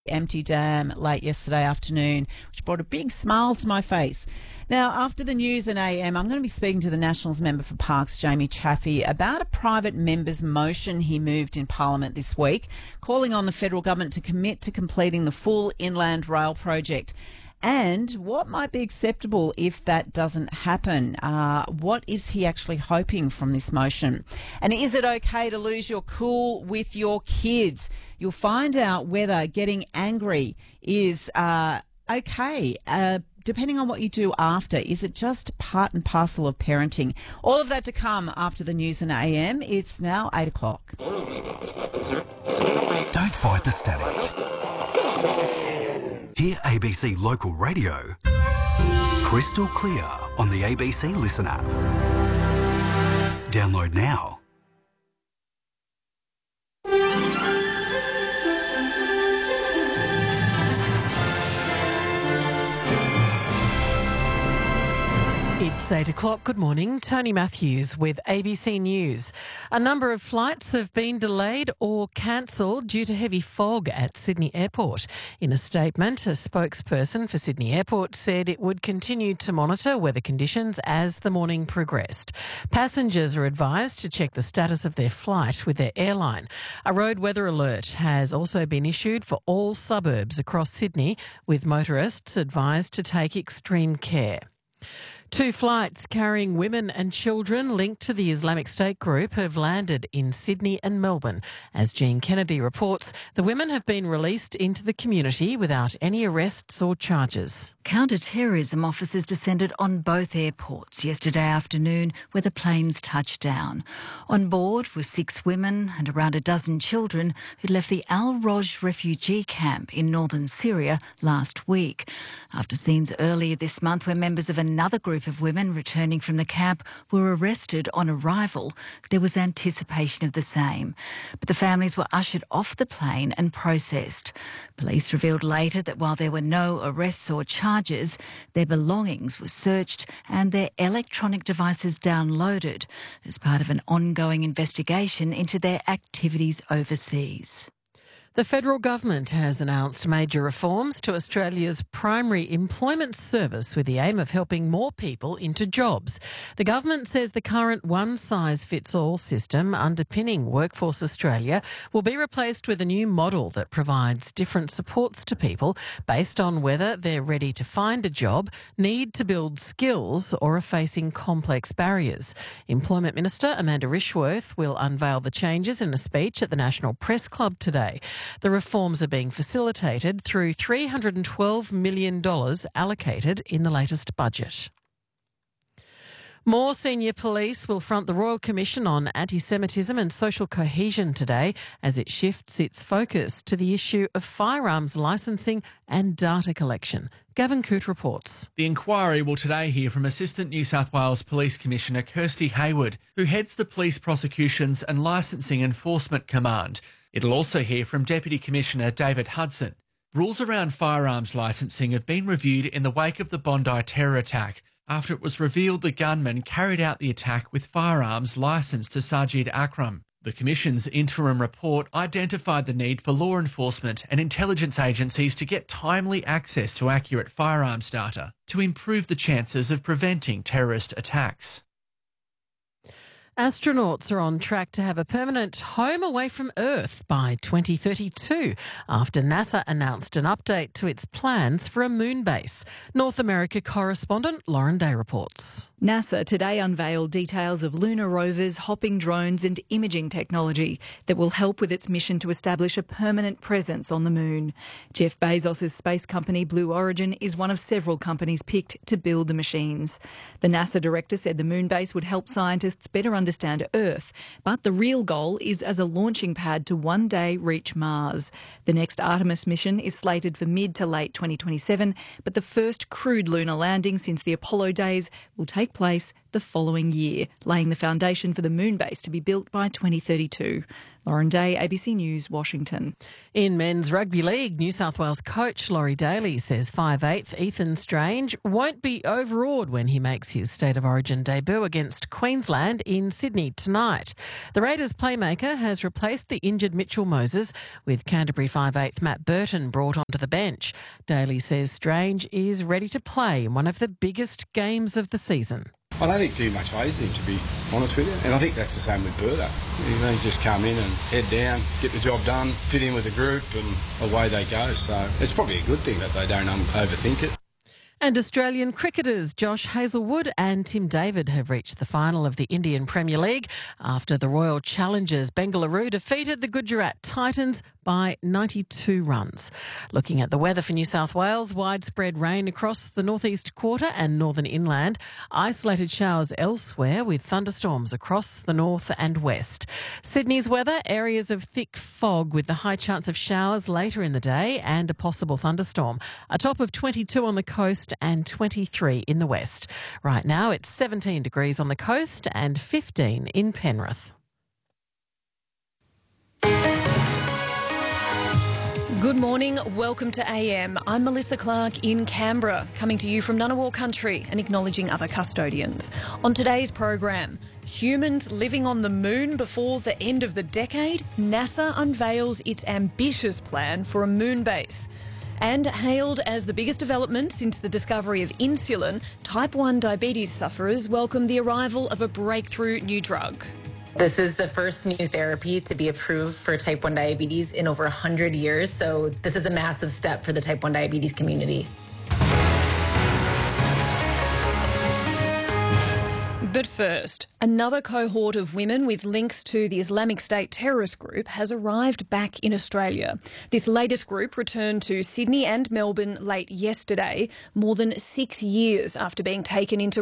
empty dam late yesterday afternoon, which brought a big smile to my face. Now, after the news and AM, I'm going to be speaking to the Nationals member for Parkes, Jamie Chaffey, about a private member's motion he moved in Parliament this week, calling on the federal government to commit to completing the full Inland Rail project. And what might be acceptable if that doesn't happen? What is he actually hoping from this motion? And is it okay to lose your cool with your kids? You'll find out whether getting angry is okay. Depending on what you do after, is it just part and parcel of parenting? All of that to come after the news and AM. It's now 8 o'clock. Don't fight the static. Hear ABC Local Radio crystal clear on the ABC Listen app. Download now. It's 8 o'clock. Good morning. Tony Matthews with ABC News. A number of flights have been delayed or cancelled due to heavy fog at Sydney Airport. In a statement, a spokesperson for Sydney Airport said it would continue to monitor weather conditions as the morning progressed. Passengers are advised to check the status of their flight with their airline. A road weather alert has also been issued for all suburbs across Sydney, with motorists advised to take extreme care. 2 flights carrying women and children linked to the Islamic State group have landed in Sydney and Melbourne. As Jean Kennedy reports, the women have been released into the community without any arrests or charges. Counter-terrorism officers descended on both airports yesterday afternoon where the planes touched down. On board were 6 women and around a dozen children who left the Al-Roj refugee camp in northern Syria last week. After scenes earlier this month where members of another group of women returning from the camp were arrested on arrival, there was anticipation of the same. But the families were ushered off the plane and processed. Police revealed later that while there were no arrests or charges, their belongings were searched and their electronic devices downloaded as part of an ongoing investigation into their activities overseas. The federal government has announced major reforms to Australia's primary employment service with the aim of helping more people into jobs. The government says the current one-size-fits-all system underpinning Workforce Australia will be replaced with a new model that provides different supports to people based on whether they're ready to find a job, need to build skills or are facing complex barriers. Employment Minister Amanda Rishworth will unveil the changes in a speech at the National Press Club today. The reforms are being facilitated through $312 million allocated in the latest budget. More senior police will front the Royal Commission on Anti-Semitism and Social Cohesion today as it shifts its focus to the issue of firearms licensing and data collection. Gavin Coote reports. The inquiry will today hear from Assistant New South Wales Police Commissioner Kirsty Hayward, who heads the Police Prosecutions and Licensing Enforcement Command. It'll also hear from Deputy Commissioner David Hudson. Rules around firearms licensing have been reviewed in the wake of the Bondi terror attack, after it was revealed the gunman carried out the attack with firearms licensed to Sajid Akram. The Commission's interim report identified the need for law enforcement and intelligence agencies to get timely access to accurate firearms data to improve the chances of preventing terrorist attacks. Astronauts are on track to have a permanent home away from Earth by 2032 after NASA announced an update to its plans for a moon base. North America correspondent Lauren Day reports. NASA today unveiled details of lunar rovers, hopping drones and imaging technology that will help with its mission to establish a permanent presence on the moon. Jeff Bezos' space company Blue Origin is one of several companies picked to build the machines. The NASA director said the moon base would help scientists better understand Earth, but the real goal is as a launching pad to one day reach Mars. The next Artemis mission is slated for mid to late 2027, but the first crewed lunar landing since the Apollo days will take place the following year, laying the foundation for the moon base to be built by 2032. Lauren Day, ABC News, Washington. In men's rugby league, New South Wales coach Laurie Daly says 5'8" Ethan Strange won't be overawed when he makes his State of Origin debut against Queensland in Sydney tonight. The Raiders playmaker has replaced the injured Mitchell Moses with Canterbury 5'8" Matt Burton brought onto the bench. Daly says Strange is ready to play in one of the biggest games of the season. I don't think too much phases him, to be honest with you. And I think that's the same with Berto. He's just come in and head down, get the job done, fit in with the group, and away they go. So it's probably a good thing that they don't overthink it. And Australian cricketers Josh Hazlewood and Tim David have reached the final of the Indian Premier League after the Royal Challengers Bengaluru defeated the Gujarat Titans by 92 runs. Looking at the weather for New South Wales, widespread rain across the northeast quarter and northern inland, isolated showers elsewhere with thunderstorms across the north and west. Sydney's weather, areas of thick fog with the high chance of showers later in the day and a possible thunderstorm. A top of 22 on the coast and 23 in the west. Right now it's 17 degrees on the coast and 15 in Penrith. Good morning, welcome to AM. I'm Melissa Clark in Canberra, coming to you from Ngunnawal country and acknowledging other custodians. On today's program, humans living on the moon before the end of the decade, NASA unveils its ambitious plan for a moon base. And hailed as the biggest development since the discovery of insulin, type 1 diabetes sufferers welcome the arrival of a breakthrough new drug. This is the first new therapy to be approved for type 1 diabetes in over 100 years, so this is a massive step for the type 1 diabetes community. But first, another cohort of women with links to the Islamic State terrorist group has arrived back in Australia. This latest group returned to Sydney and Melbourne late yesterday, more than 6 years after being taken into